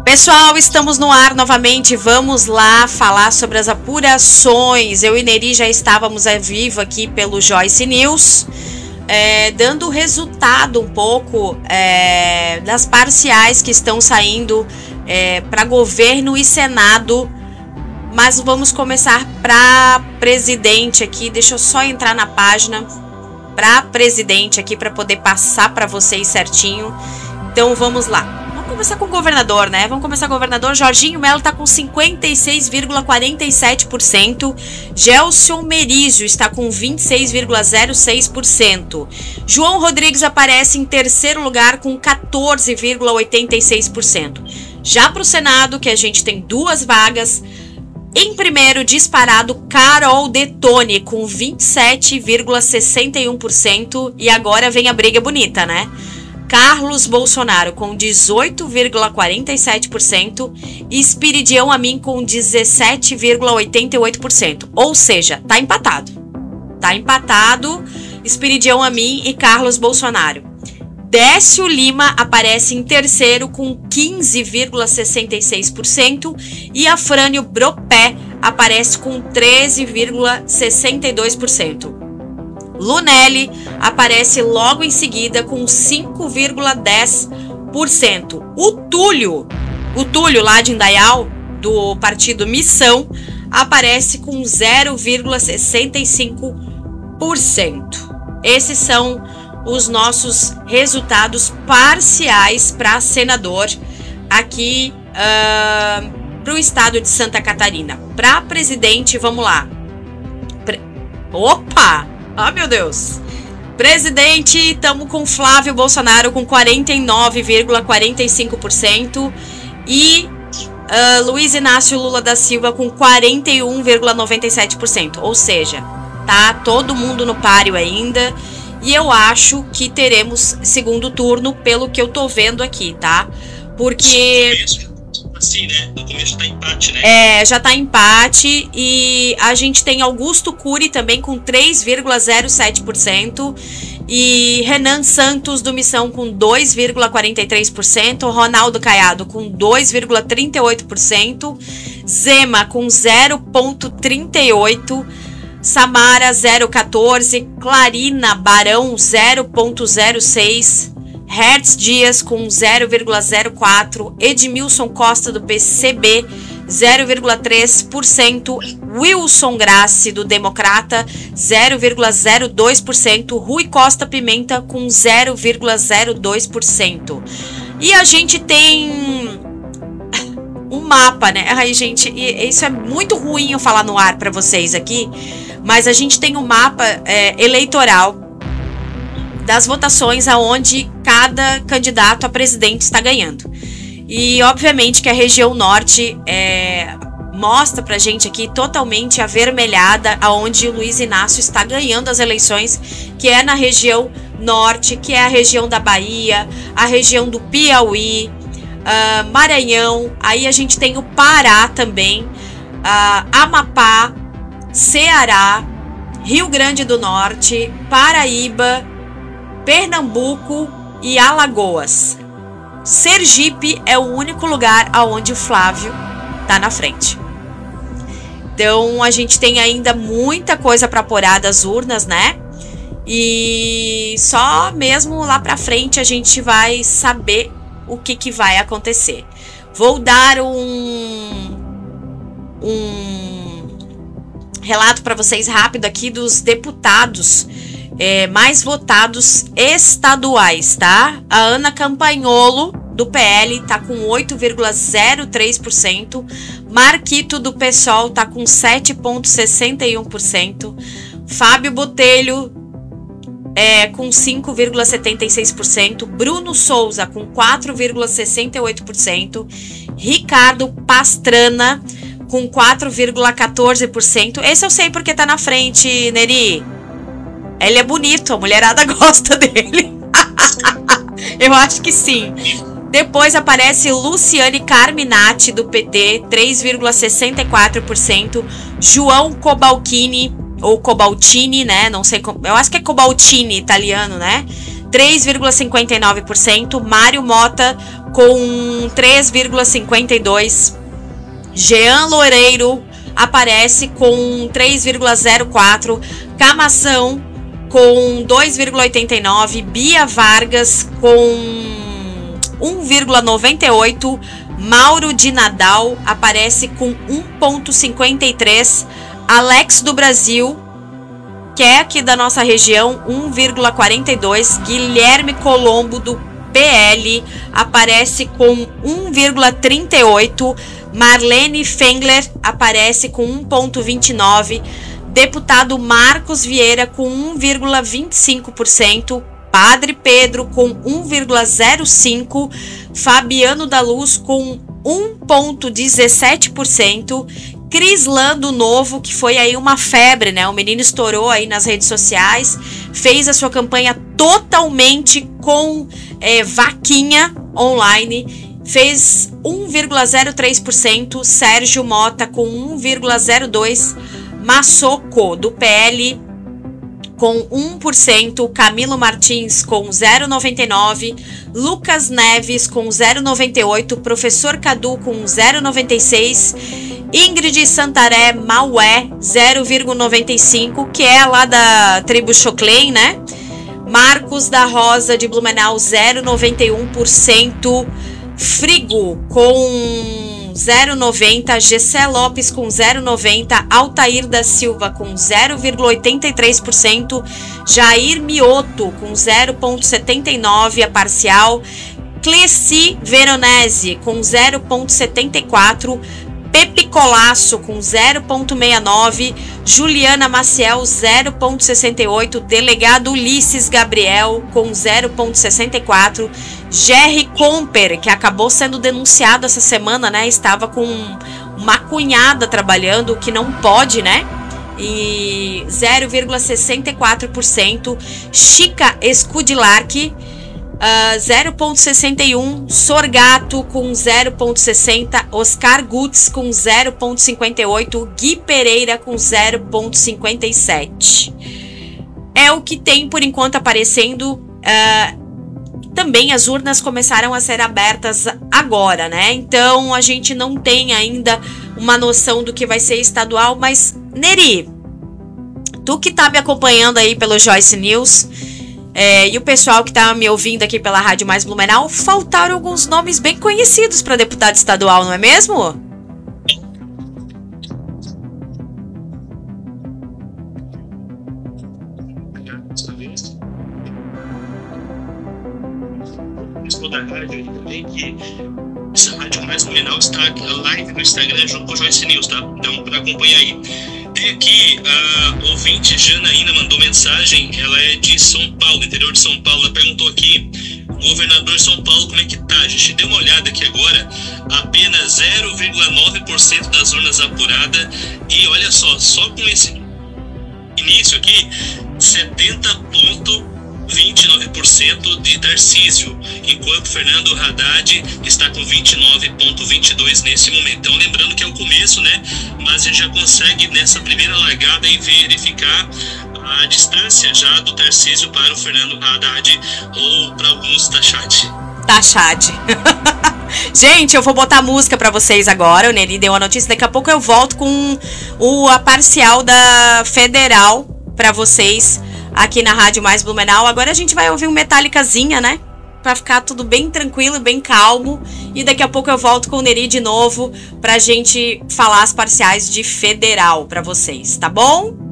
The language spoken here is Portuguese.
Pessoal, estamos no ar novamente, vamos lá falar sobre as apurações. Eu e Neri já estávamos ao vivo aqui pelo Joyce News, dando o resultado um pouco das parciais que estão saindo para governo e Senado. Mas vamos começar para presidente aqui, deixa eu só entrar na página para presidente aqui para poder passar para vocês certinho. Então vamos lá. Vamos começar com o governador, né? Vamos começar com o governador. Jorginho Melo está com 56,47%. Gelson Merizio está com 26,06%. João Rodrigues aparece em terceiro lugar com 14,86%. Já para o Senado, que a gente tem duas vagas, em primeiro disparado, Carol Detone com 27,61%. E agora vem a briga bonita, né? Carlos Bolsonaro com 18,47% e Espiridião Amin com 17,88%. Ou seja, tá empatado. Tá empatado Espiridião Amin e Carlos Bolsonaro. Décio Lima aparece em terceiro com 15,66% e Afrânio Bropé aparece com 13,62%. Lunelli aparece logo em seguida com 5,10%. O Túlio lá de Indaial, do partido Missão, aparece com 0,65%. Esses são os nossos resultados parciais para senador aqui para o estado de Santa Catarina. Para presidente, vamos lá. Opa! Ah, meu Deus! Presidente, estamos com Flávio Bolsonaro com 49,45% e Luiz Inácio Lula da Silva com 41,97%. Ou seja, tá todo mundo no páreo ainda. E eu acho que teremos segundo turno, pelo que eu tô vendo aqui, tá? Porque... assim, né? No começo tá empate, né? Já tá empate. E a gente tem Augusto Cury também com 3,07%. E Renan Santos do Missão com 2,43%. Ronaldo Caiado com 2,38%. Zema com 0,38%. Samara 0,14%. Clarina Barão 0,06%. Hertz Dias com 0,04%, Edmilson Costa do PCB 0,3%, Wilson Grassi do Democrata 0,02%, Rui Costa Pimenta com 0,02%. E a gente tem um mapa, né? Ai, gente, isso é muito ruim eu falar no ar para vocês aqui, mas a gente tem um mapa eleitoral das votações aonde cada candidato a presidente está ganhando. E obviamente que a região norte mostra pra gente aqui totalmente avermelhada, aonde o Luiz Inácio está ganhando as eleições, que é na região norte, que é a região da Bahia, a região do Piauí, Maranhão, aí a gente tem o Pará também, Amapá, Ceará, Rio Grande do Norte, Paraíba, Pernambuco e Alagoas. Sergipe é o único lugar onde o Flávio tá na frente. Então a gente tem ainda muita coisa para apurar das urnas, né? E só mesmo lá para frente a gente vai saber o que vai acontecer. Vou dar um relato para vocês rápido aqui dos deputados mais votados estaduais, tá? A Ana Campagnolo, do PL, tá com 8,03%. Marquito, do PSOL, tá com 7,61%. Fábio Botelho, com 5,76%. Bruno Souza, com 4,68%. Ricardo Pastrana, com 4,14%. Esse eu sei porque tá na frente, Neri. Ele é bonito, a mulherada gosta dele. Eu acho que sim. Depois aparece Luciane Carminati, do PT, 3,64%. João Cobalcini, ou Cobaltini, né? Não sei como. Eu acho que é Cobaltini, italiano, né? 3,59%. Mário Mota com 3,52%. Jean Loureiro aparece com 3,04%. Camação com 2,89%. Bia Vargas com 1,98%. Mauro de Nadal aparece com 1,53%. Alex do Brasil, que é aqui da nossa região, 1,42%. Guilherme Colombo do PL aparece com 1,38%. Marlene Fengler aparece com 1,29%. Deputado Marcos Vieira com 1,25%. Padre Pedro com 1,05%. Fabiano da Luz com 1,17%. Crislan do Novo, que foi aí uma febre, né? O menino estourou aí nas redes sociais, fez a sua campanha totalmente com vaquinha online, fez 1,03%. Sérgio Mota com 1,02%. Massoco do PL com 1%, Camilo Martins com 0,99%, Lucas Neves com 0,98%, Professor Cadu com 0,96%, Ingrid Santaré Maué 0,95%, que é lá da tribo Choclen, né? Marcos da Rosa de Blumenau 0,91%, Frigo com 0,90%, Gessé Lopes com 0,90%, Altair da Silva com 0,83%, Jair Mioto com 0,79% a parcial, Cleci Veronese com 0,74%, Pepe Colasso com 0,69%, Juliana Maciel 0,68%, Delegado Ulisses Gabriel com 0,64%, Jerry Comper, que acabou sendo denunciado essa semana, né? Estava com uma cunhada trabalhando, o que não pode, né? E 0,64%, Chica Scudilarque 0,61%, Sorgato com 0,60%, Oscar Gutz com 0,58%, Gui Pereira com 0,57%. É o que tem por enquanto aparecendo. Também as urnas começaram a ser abertas agora, né? Então a gente não tem ainda uma noção do que vai ser estadual, mas Neri, tu que tá me acompanhando aí pelo Joyce News, e o pessoal que tá me ouvindo aqui pela Rádio Mais Blumenau, faltaram alguns nomes bem conhecidos para deputado estadual, não é mesmo? Da rádio também, que essa Rádio Mais Blumenau está live no Instagram junto com o Joyce News, tá? Então, para acompanhar aí. Tem aqui a ouvinte Janaína mandou mensagem, ela é de São Paulo, interior de São Paulo. Ela perguntou aqui, governador de São Paulo, como é que tá? A gente deu uma olhada aqui agora, apenas 0,9% das urnas apuradas, e olha só com esse início aqui, 70,29% de Tarcísio, enquanto Fernando Haddad está com 29,22% nesse momento. Então, lembrando que é o começo, né? Mas a gente já consegue, nessa primeira largada, aí, verificar a distância já do Tarcísio para o Fernando Haddad, ou para alguns, Tachad. Gente, eu vou botar música pra vocês agora. O Neri deu a notícia, daqui a pouco eu volto com a parcial da Federal pra vocês aqui na Rádio Mais Blumenau. Agora a gente vai ouvir um Metallicazinha, né? Pra ficar tudo bem tranquilo, bem calmo. E daqui a pouco eu volto com o Neri de novo pra gente falar as parciais de Federal pra vocês, tá bom?